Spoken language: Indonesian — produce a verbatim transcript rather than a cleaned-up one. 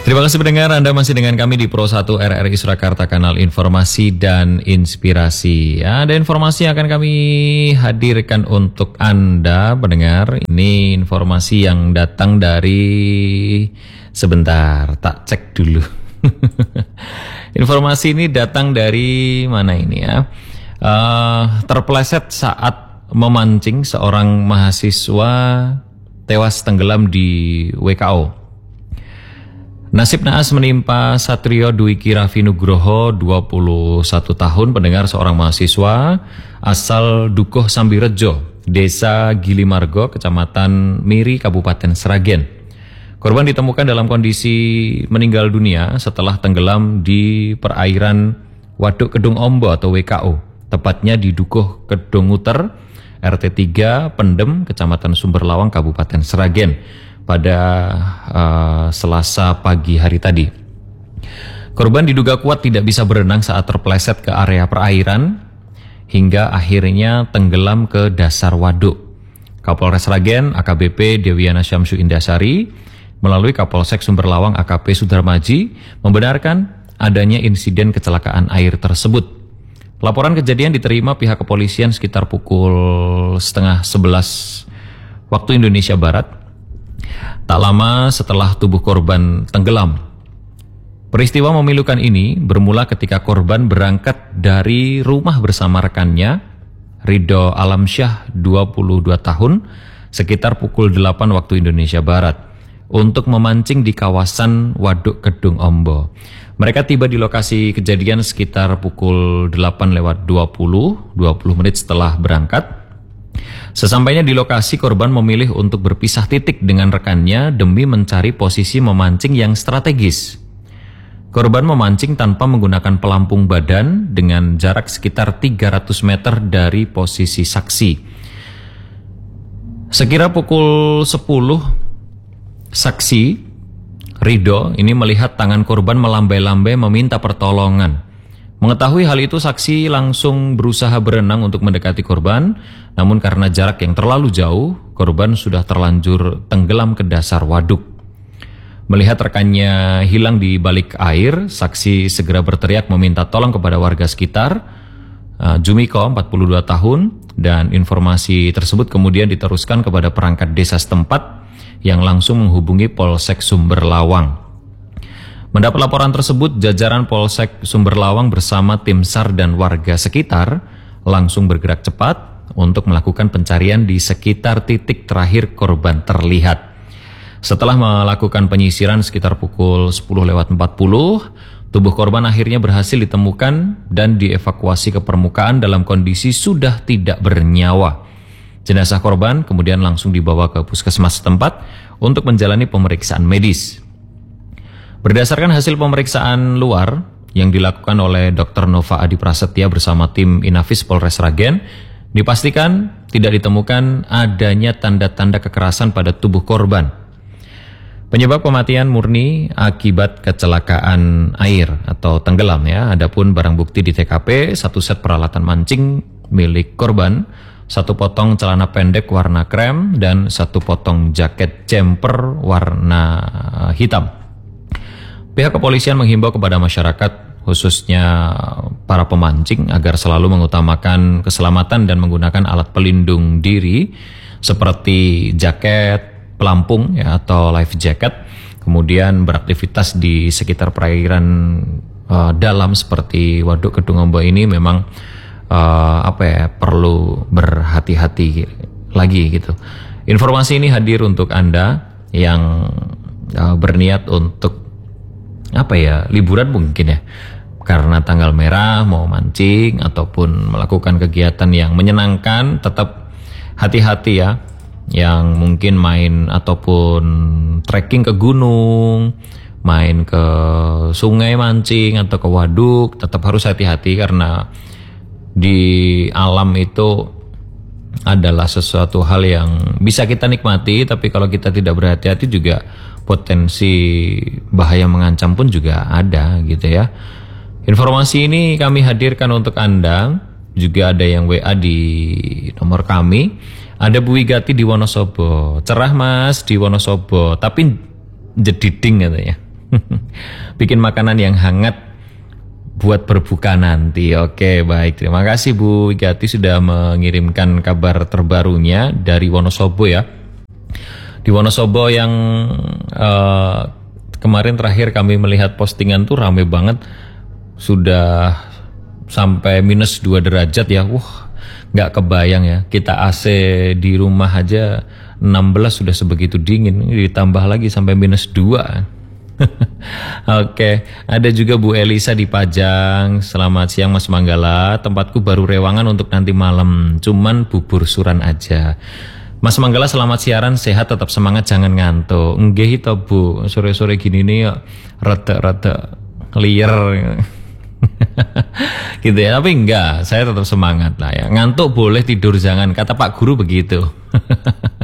Terima kasih pendengar, Anda masih dengan kami di Pro satu R R I Surakarta, kanal informasi dan inspirasi. Ada informasi yang akan kami hadirkan untuk Anda pendengar. Ini informasi yang datang dari, sebentar, tak cek dulu. Informasi ini datang dari mana ini ya? Uh, terpeleset saat memancing, seorang mahasiswa tewas tenggelam di W K O. Nasib naas menimpa Satrio Dwiki Raffi Nugroho, dua puluh satu tahun, pendengar, seorang mahasiswa asal Dukuh Sambirejo, Desa Gilimargo, Kecamatan Miri, Kabupaten Sragen. Korban ditemukan dalam kondisi meninggal dunia setelah tenggelam di perairan Waduk Kedung Ombo atau W K O, tepatnya di Dukuh Kedung Uter, R T tiga Pendem, Kecamatan Sumberlawang, Kabupaten Sragen, pada uh, Selasa pagi hari tadi. Korban diduga kuat tidak bisa berenang saat terpeleset ke area perairan hingga akhirnya tenggelam ke dasar waduk. Kapolres Sragen A K B P Dewiana Syamsu Indasari melalui Kapolsek Sumberlawang A K P Sudarmaji membenarkan adanya insiden kecelakaan air tersebut. Laporan kejadian diterima pihak kepolisian sekitar pukul setengah sebelas waktu Indonesia Barat, tak lama setelah tubuh korban tenggelam. Peristiwa memilukan ini bermula ketika korban berangkat dari rumah bersama rekannya, Ridho Alamsyah, dua puluh dua tahun, sekitar pukul delapan waktu Indonesia Barat, untuk memancing di kawasan Waduk Kedung Ombo. Mereka tiba di lokasi kejadian sekitar pukul delapan lewat dua puluh, dua puluh menit setelah berangkat. Sesampainya di lokasi, korban memilih untuk berpisah titik dengan rekannya demi mencari posisi memancing yang strategis. Korban memancing tanpa menggunakan pelampung badan dengan jarak sekitar tiga ratus meter dari posisi saksi. Sekira pukul sepuluh, saksi Ridho ini melihat tangan korban melambai-lambai meminta pertolongan. Mengetahui hal itu, saksi langsung berusaha berenang untuk mendekati korban, namun karena jarak yang terlalu jauh, korban sudah terlanjur tenggelam ke dasar waduk. Melihat rekannya hilang di balik air, saksi segera berteriak meminta tolong kepada warga sekitar. uh, Jumiko, empat puluh dua tahun, dan informasi tersebut kemudian diteruskan kepada perangkat desa setempat yang langsung menghubungi Polsek Sumberlawang. Mendapat laporan tersebut, jajaran Polsek Sumberlawang bersama tim SAR dan warga sekitar langsung bergerak cepat untuk melakukan pencarian di sekitar titik terakhir korban terlihat. Setelah melakukan penyisiran sekitar pukul sepuluh lewat empat puluh, tubuh korban akhirnya berhasil ditemukan dan dievakuasi ke permukaan dalam kondisi sudah tidak bernyawa. Jenazah korban kemudian langsung dibawa ke puskesmas setempat untuk menjalani pemeriksaan medis. Berdasarkan hasil pemeriksaan luar yang dilakukan oleh Dokter Nova Adi Prasetya bersama tim Inafis Polres Sragen, dipastikan tidak ditemukan adanya tanda-tanda kekerasan pada tubuh korban. Penyebab kematian murni akibat kecelakaan air atau tenggelam ya. Adapun barang bukti di T K P, satu set peralatan mancing milik korban, satu potong celana pendek warna krem, dan satu potong jaket jumper warna hitam. Pihak kepolisian menghimbau kepada masyarakat, khususnya para pemancing, agar selalu mengutamakan keselamatan dan menggunakan alat pelindung diri seperti jaket, pelampung ya, atau life jacket. Kemudian beraktivitas di sekitar perairan uh, dalam seperti Waduk Kedung Ombo ini memang uh, apa ya, perlu berhati-hati lagi gitu. Informasi ini hadir untuk Anda yang uh, berniat untuk apa ya, liburan mungkin ya, karena tanggal merah mau mancing ataupun melakukan kegiatan yang menyenangkan. Tetap hati-hati ya, yang mungkin main ataupun trekking ke gunung, main ke sungai mancing atau ke waduk, tetap harus hati-hati karena di alam itu adalah sesuatu hal yang bisa kita nikmati, tapi kalau kita tidak berhati-hati juga potensi bahaya mengancam pun juga ada gitu ya. Informasi ini kami hadirkan untuk Anda. Juga ada yang W A di nomor kami. Ada Bu Wigati di Wonosobo. Cerah Mas di Wonosobo, tapi jediding katanya. Bikin makanan yang hangat buat berbuka nanti. Oke, baik. Terima kasih Bu Wigati sudah mengirimkan kabar terbarunya dari Wonosobo ya. Di Wonosobo yang uh, kemarin terakhir kami melihat postingan tuh rame banget. Sudah sampai minus dua derajat ya. Wah, nggak kebayang ya. Kita A C di rumah aja enam belas sudah sebegitu dingin. Ditambah lagi sampai minus dua. Oke, ada juga Bu Elisa di Pajang. Selamat siang Mas Manggala. Tempatku baru rewangan untuk nanti malam. Cuman bubur suran aja. Mas Manggala selamat siaran, sehat, tetap semangat, jangan ngantuk. Nggih to Bu, sore-sore gini nih rada-rada clear. Gitu ya, tapi enggak, saya tetap semangat lah ya. Ngantuk boleh, tidur jangan, kata Pak Guru begitu.